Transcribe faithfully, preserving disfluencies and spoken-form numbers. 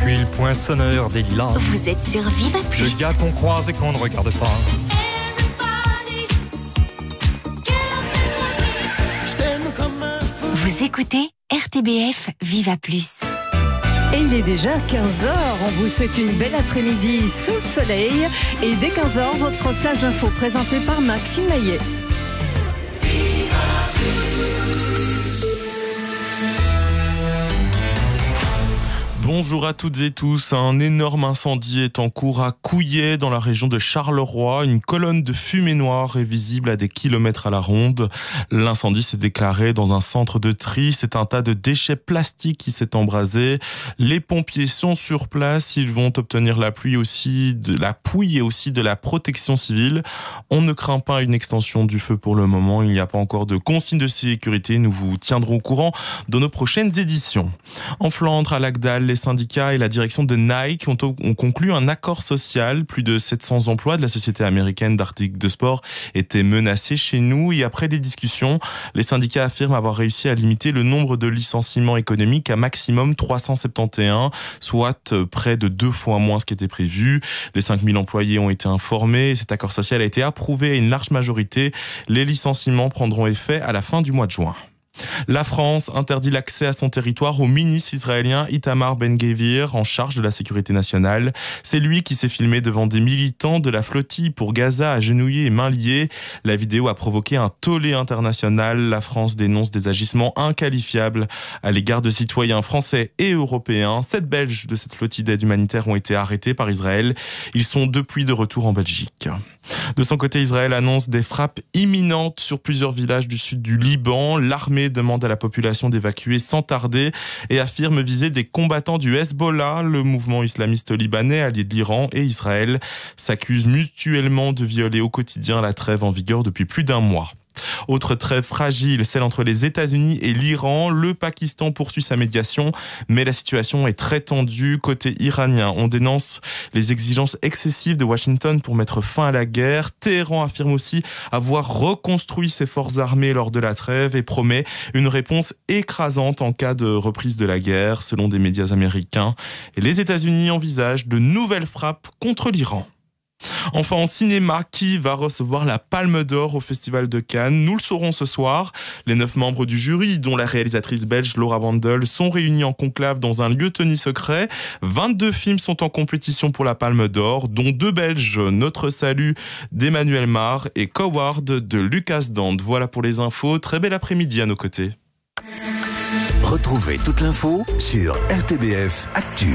suis le poinçonneur des lilas. Vous êtes sur Viva Plus. Le gars qu'on croise et qu'on ne regarde pas. Vous écoutez R T B F Viva Plus. Et il est déjà quinze heures. On vous souhaite une belle après-midi sous le soleil. Et dès quinze heures, votre flash d'info présenté par Maxime Maillet. Bonjour à toutes et tous. Un énorme incendie est en cours à Couillet, dans la région de Charleroi. Une colonne de fumée noire est visible à des kilomètres à la ronde. L'incendie s'est déclaré dans un centre de tri. C'est un tas de déchets plastiques qui s'est embrasé. Les pompiers sont sur place. Ils vont obtenir la pluie aussi, de la pouille et aussi de la protection civile. On ne craint pas une extension du feu pour le moment. Il n'y a pas encore de consignes de sécurité. Nous vous tiendrons au courant de nos prochaines éditions. En Flandre, à l'Agdal, les syndicats et la direction de Nike ont, ont conclu un accord social. Plus de sept cents emplois de la société américaine d'articles de sport étaient menacés chez nous. Et après des discussions, les syndicats affirment avoir réussi à limiter le nombre de licenciements économiques à maximum trois cent soixante et onze, soit près de deux fois moins ce qui était prévu. Les cinq mille employés ont été informés. Cet accord social a été approuvé à une large majorité. Les licenciements prendront effet à la fin du mois de juin. La France interdit l'accès à son territoire au ministre israélien Itamar Ben-Gvir, en charge de la sécurité nationale. C'est lui qui s'est filmé devant des militants de la flottille pour Gaza, agenouillés et mains liées. La vidéo a provoqué un tollé international. La France dénonce des agissements inqualifiables à l'égard de citoyens français et européens. Sept Belges de cette flottille d'aide humanitaire ont été arrêtés par Israël. Ils sont depuis de retour en Belgique. De son côté, Israël annonce des frappes imminentes sur plusieurs villages du sud du Liban. L'armée demande à la population d'évacuer sans tarder et affirme viser des combattants du Hezbollah. Le mouvement islamiste libanais, allié de l'Iran, et Israël s'accusent mutuellement de violer au quotidien la trêve en vigueur depuis plus d'un mois. Autre trêve fragile, celle entre les États-Unis et l'Iran. Le Pakistan poursuit sa médiation, mais la situation est très tendue. Côté iranien, on dénonce les exigences excessives de Washington pour mettre fin à la guerre. Téhéran affirme aussi avoir reconstruit ses forces armées lors de la trêve et promet une réponse écrasante en cas de reprise de la guerre, selon des médias américains. Et les États-Unis envisagent de nouvelles frappes contre l'Iran. Enfin, en cinéma, qui va recevoir la Palme d'Or au Festival de Cannes? Nous le saurons ce soir. Les neuf membres du jury, dont la réalisatrice belge Laura Wandel, sont réunis en conclave dans un lieu tenu secret. vingt-deux films sont en compétition pour la Palme d'Or, dont deux Belges, Notre Salut d'Emmanuel Mar et Coward de Lucas Dand. Voilà pour les infos. Très bel après-midi à nos côtés. Retrouvez toute l'info sur R T B F Actu.